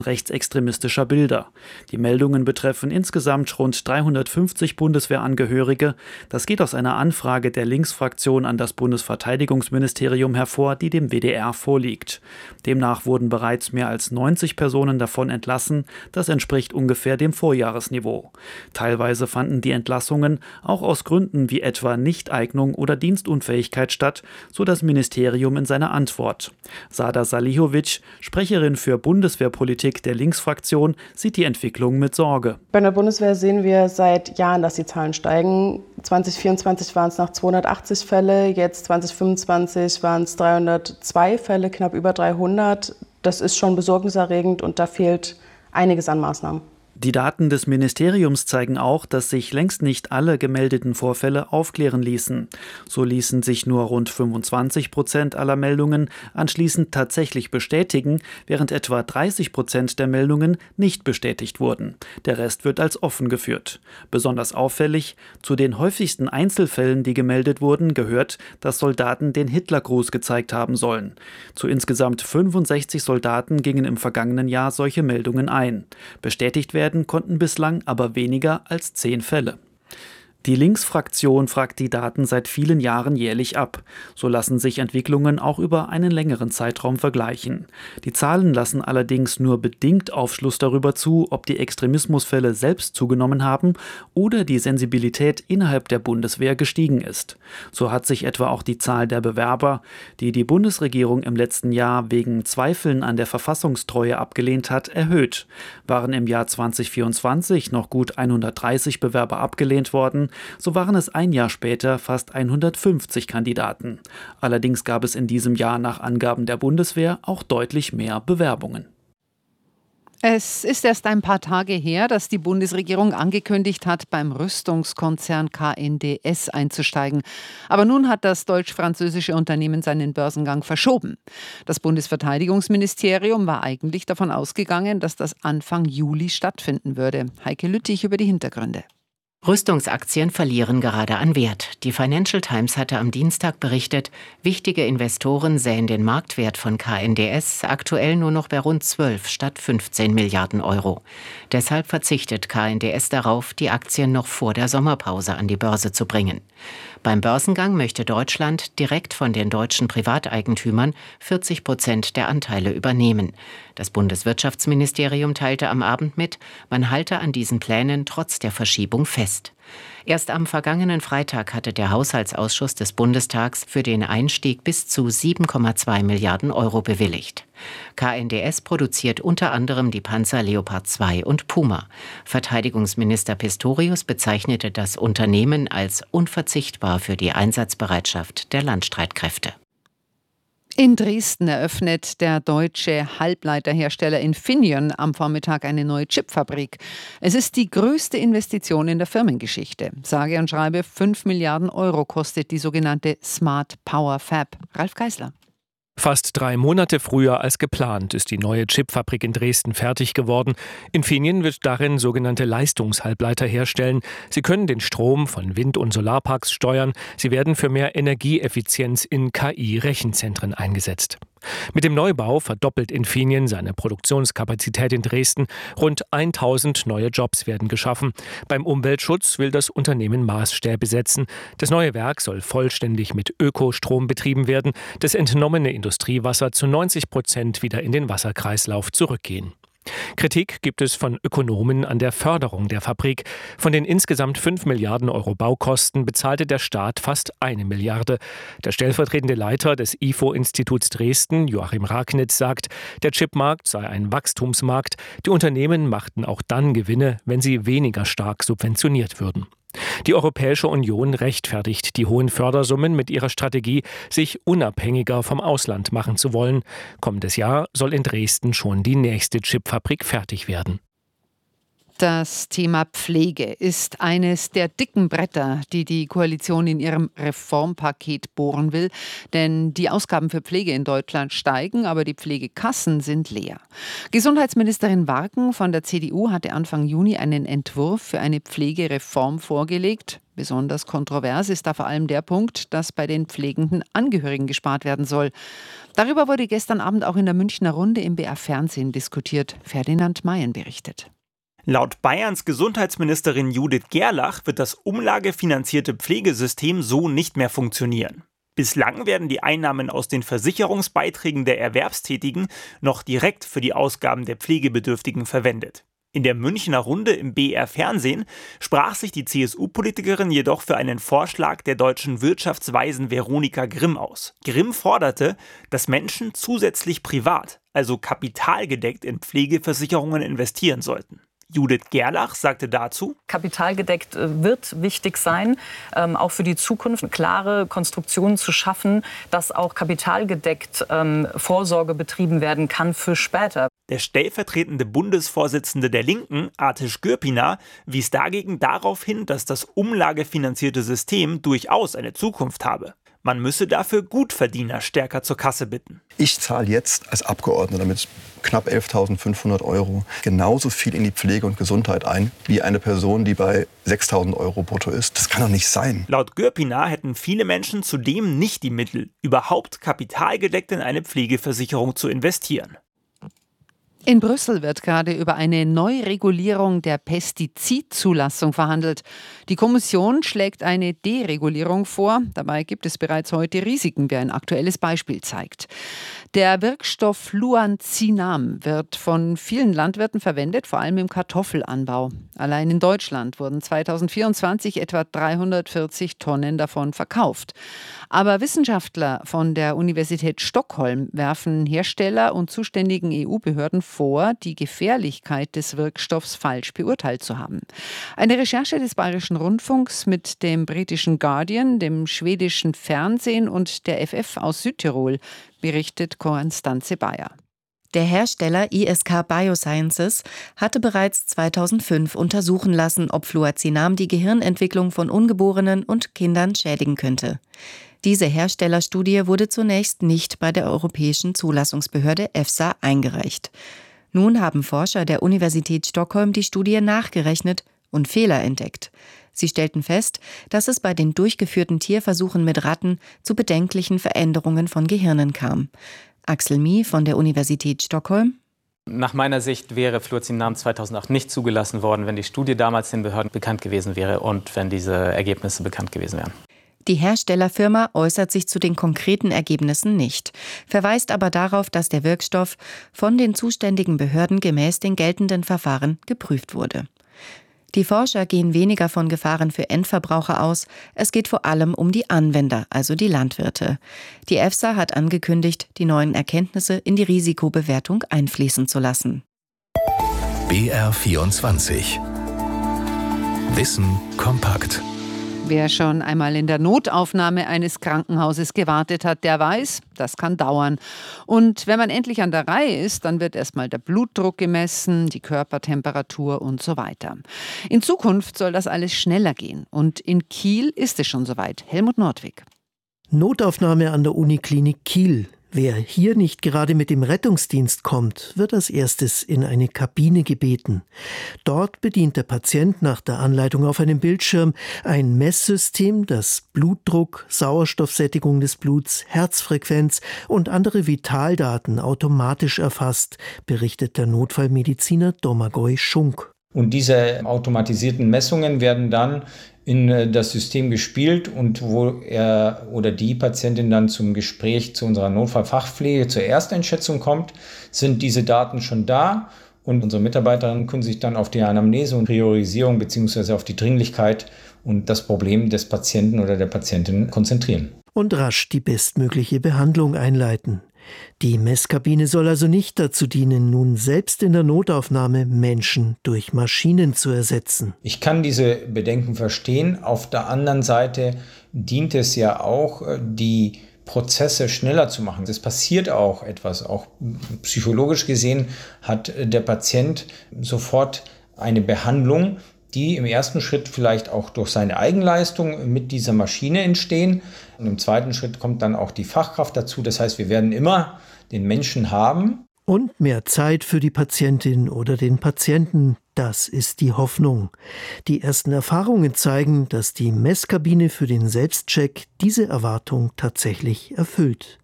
rechtsextremistischer Bilder. Die Meldungen betreffen insgesamt rund 350 Bundeswehrangehörige. Das geht aus einer Anfrage der Linksfraktion an das Bundesverteidigungsministerium hervor, die dem WDR vorliegt. Demnach wurden bereits mehr als 90 Personen davon entlassen. Das entspricht ungefähr dem Vorjahresniveau. Teilweise fanden die Entlassungen auch aus Gründen wie etwa Nichteignung oder Dienstunfähigkeit statt, so das Ministerium in seiner Antwort. Sada Salihovic, Sprecherin für Bundeswehrpolitik der Linksfraktion, sieht die Entwicklung mit Sorge. Bei der Bundeswehr sehen wir seit Jahren, dass die Zahlen steigen. 2024 waren es noch 280 Fälle, jetzt 2025 waren es 302 Fälle, knapp über 300. Das ist schon besorgniserregend und da fehlt einiges an Maßnahmen. Die Daten des Ministeriums zeigen auch, dass sich längst nicht alle gemeldeten Vorfälle aufklären ließen. So ließen sich nur rund 25% aller Meldungen anschließend tatsächlich bestätigen, während etwa 30% der Meldungen nicht bestätigt wurden. Der Rest wird als offen geführt. Besonders auffällig: zu den häufigsten Einzelfällen, die gemeldet wurden, gehört, dass Soldaten den Hitlergruß gezeigt haben sollen. Zu insgesamt 65 Soldaten gingen im vergangenen Jahr solche Meldungen ein. Bestätigt werden konnten bislang aber weniger als 10 Fälle. Die Linksfraktion fragt die Daten seit vielen Jahren jährlich ab. So lassen sich Entwicklungen auch über einen längeren Zeitraum vergleichen. Die Zahlen lassen allerdings nur bedingt Aufschluss darüber zu, ob die Extremismusfälle selbst zugenommen haben oder die Sensibilität innerhalb der Bundeswehr gestiegen ist. So hat sich etwa auch die Zahl der Bewerber, die die Bundesregierung im letzten Jahr wegen Zweifeln an der Verfassungstreue abgelehnt hat, erhöht. Waren im Jahr 2024 noch gut 130 Bewerber abgelehnt worden, so waren es ein Jahr später fast 150 Kandidaten. Allerdings gab es in diesem Jahr nach Angaben der Bundeswehr auch deutlich mehr Bewerbungen. Es ist erst ein paar Tage her, dass die Bundesregierung angekündigt hat, beim Rüstungskonzern KNDS einzusteigen. Aber nun hat das deutsch-französische Unternehmen seinen Börsengang verschoben. Das Bundesverteidigungsministerium war eigentlich davon ausgegangen, dass das Anfang Juli stattfinden würde. Heike Lüttich über die Hintergründe. Rüstungsaktien verlieren gerade an Wert. Die Financial Times hatte am Dienstag berichtet, wichtige Investoren sähen den Marktwert von KNDS aktuell nur noch bei rund 12 statt 15 Milliarden Euro. Deshalb verzichtet KNDS darauf, die Aktien noch vor der Sommerpause an die Börse zu bringen. Beim Börsengang möchte Deutschland direkt von den deutschen Privateigentümern 40% der Anteile übernehmen. Das Bundeswirtschaftsministerium teilte am Abend mit, man halte an diesen Plänen trotz der Verschiebung fest. Erst am vergangenen Freitag hatte der Haushaltsausschuss des Bundestags für den Einstieg bis zu 7,2 Milliarden Euro bewilligt. KNDS produziert unter anderem die Panzer Leopard 2 und Puma. Verteidigungsminister Pistorius bezeichnete das Unternehmen als unverzichtbar für die Einsatzbereitschaft der Landstreitkräfte. In Dresden eröffnet der deutsche Halbleiterhersteller Infineon am Vormittag eine neue Chipfabrik. Es ist die größte Investition in der Firmengeschichte. Sage und schreibe 5 Milliarden Euro kostet die sogenannte Smart Power Fab. Ralf Geisler. Fast 3 Monate früher als geplant ist die neue Chipfabrik in Dresden fertig geworden. Infineon wird darin sogenannte Leistungshalbleiter herstellen. Sie können den Strom von Wind- und Solarparks steuern. Sie werden für mehr Energieeffizienz in KI-Rechenzentren eingesetzt. Mit dem Neubau verdoppelt Infineon seine Produktionskapazität in Dresden. Rund 1000 neue Jobs werden geschaffen. Beim Umweltschutz will das Unternehmen Maßstäbe setzen. Das neue Werk soll vollständig mit Ökostrom betrieben werden. Das entnommene Industriewasser zu 90% wieder in den Wasserkreislauf zurückgehen. Kritik gibt es von Ökonomen an der Förderung der Fabrik. Von den insgesamt 5 Milliarden Euro Baukosten bezahlte der Staat fast 1 Milliarde. Der stellvertretende Leiter des IFO-Instituts Dresden, Joachim Ragnitz, sagt, der Chipmarkt sei ein Wachstumsmarkt. Die Unternehmen machten auch dann Gewinne, wenn sie weniger stark subventioniert würden. Die Europäische Union rechtfertigt die hohen Fördersummen mit ihrer Strategie, sich unabhängiger vom Ausland machen zu wollen. Kommendes Jahr soll in Dresden schon die nächste Chipfabrik fertig werden. Das Thema Pflege ist eines der dicken Bretter, die die Koalition in ihrem Reformpaket bohren will. Denn die Ausgaben für Pflege in Deutschland steigen, aber die Pflegekassen sind leer. Gesundheitsministerin Warken von der CDU hatte Anfang Juni einen Entwurf für eine Pflegereform vorgelegt. Besonders kontrovers ist da vor allem der Punkt, dass bei den pflegenden Angehörigen gespart werden soll. Darüber wurde gestern Abend auch in der Münchner Runde im BR Fernsehen diskutiert. Ferdinand Mayen berichtet. Laut Bayerns Gesundheitsministerin Judith Gerlach wird das umlagefinanzierte Pflegesystem so nicht mehr funktionieren. Bislang werden die Einnahmen aus den Versicherungsbeiträgen der Erwerbstätigen noch direkt für die Ausgaben der Pflegebedürftigen verwendet. In der Münchner Runde im BR Fernsehen sprach sich die CSU-Politikerin jedoch für einen Vorschlag der deutschen Wirtschaftsweisen Veronika Grimm aus. Grimm forderte, dass Menschen zusätzlich privat, also kapitalgedeckt in Pflegeversicherungen investieren sollten. Judith Gerlach sagte dazu: Kapitalgedeckt wird wichtig sein, auch für die Zukunft eine klare Konstruktion zu schaffen, dass auch kapitalgedeckt Vorsorge betrieben werden kann für später. Der stellvertretende Bundesvorsitzende der Linken, Artisch Gürpiner, wies dagegen darauf hin, dass das umlagefinanzierte System durchaus eine Zukunft habe. Man müsse dafür Gutverdiener stärker zur Kasse bitten. Ich zahle jetzt als Abgeordneter mit knapp 11.500 € genauso viel in die Pflege und Gesundheit ein, wie eine Person, die bei 6.000 € brutto ist. Das kann doch nicht sein. Laut Gürpiner hätten viele Menschen zudem nicht die Mittel, überhaupt kapitalgedeckt in eine Pflegeversicherung zu investieren. In Brüssel wird gerade über eine Neuregulierung der Pestizidzulassung verhandelt. Die Kommission schlägt eine Deregulierung vor. Dabei gibt es bereits heute Risiken, wie ein aktuelles Beispiel zeigt. Der Wirkstoff Fluancinam wird von vielen Landwirten verwendet, vor allem im Kartoffelanbau. Allein in Deutschland wurden 2024 etwa 340 Tonnen davon verkauft. Aber Wissenschaftler von der Universität Stockholm werfen Hersteller und zuständigen EU-Behörden vor, die Gefährlichkeit des Wirkstoffs falsch beurteilt zu haben. Eine Recherche des Bayerischen Rundfunks mit dem britischen Guardian, dem schwedischen Fernsehen und der FF aus Südtirol, berichtet Konstanze Bayer. Der Hersteller ISK Biosciences hatte bereits 2005 untersuchen lassen, ob Fluacinam die Gehirnentwicklung von Ungeborenen und Kindern schädigen könnte. Diese Herstellerstudie wurde zunächst nicht bei der Europäischen Zulassungsbehörde EFSA eingereicht. Nun haben Forscher der Universität Stockholm die Studie nachgerechnet und Fehler entdeckt. Sie stellten fest, dass es bei den durchgeführten Tierversuchen mit Ratten zu bedenklichen Veränderungen von Gehirnen kam. Axel Mie von der Universität Stockholm: Nach meiner Sicht wäre Fluacinam 2008 nicht zugelassen worden, wenn die Studie damals den Behörden bekannt gewesen wäre und wenn diese Ergebnisse bekannt gewesen wären. Die Herstellerfirma äußert sich zu den konkreten Ergebnissen nicht, verweist aber darauf, dass der Wirkstoff von den zuständigen Behörden gemäß den geltenden Verfahren geprüft wurde. Die Forscher gehen weniger von Gefahren für Endverbraucher aus. Es geht vor allem um die Anwender, also die Landwirte. Die EFSA hat angekündigt, die neuen Erkenntnisse in die Risikobewertung einfließen zu lassen. BR24 Wissen kompakt. Wer schon einmal in der Notaufnahme eines Krankenhauses gewartet hat, der weiß, das kann dauern. Und wenn man endlich an der Reihe ist, dann wird erstmal der Blutdruck gemessen, die Körpertemperatur und so weiter. In Zukunft soll das alles schneller gehen. Und in Kiel ist es schon soweit. Helmut Nordwig. Notaufnahme an der Uniklinik Kiel. Wer hier nicht gerade mit dem Rettungsdienst kommt, wird als erstes in eine Kabine gebeten. Dort bedient der Patient nach der Anleitung auf einem Bildschirm ein Messsystem, das Blutdruck, Sauerstoffsättigung des Bluts, Herzfrequenz und andere Vitaldaten automatisch erfasst, berichtet der Notfallmediziner Domagoj Schunk. Und diese automatisierten Messungen werden dann in das System gespielt und wo er oder die Patientin dann zum Gespräch zu unserer Notfallfachpflege zur Ersteinschätzung kommt, sind diese Daten schon da und unsere Mitarbeiterinnen können sich dann auf die Anamnese und Priorisierung bzw. auf die Dringlichkeit und das Problem des Patienten oder der Patientin konzentrieren. Und rasch die bestmögliche Behandlung einleiten. Die Messkabine soll also nicht dazu dienen, nun selbst in der Notaufnahme Menschen durch Maschinen zu ersetzen. Ich kann diese Bedenken verstehen. Auf der anderen Seite dient es ja auch, die Prozesse schneller zu machen. Es passiert auch etwas. Auch psychologisch gesehen hat der Patient sofort eine Behandlung, die im ersten Schritt vielleicht auch durch seine Eigenleistung mit dieser Maschine entstehen. Und im zweiten Schritt kommt dann auch die Fachkraft dazu. Das heißt, wir werden immer den Menschen haben. Und mehr Zeit für die Patientin oder den Patienten, das ist die Hoffnung. Die ersten Erfahrungen zeigen, dass die Messkabine für den Selbstcheck diese Erwartung tatsächlich erfüllt.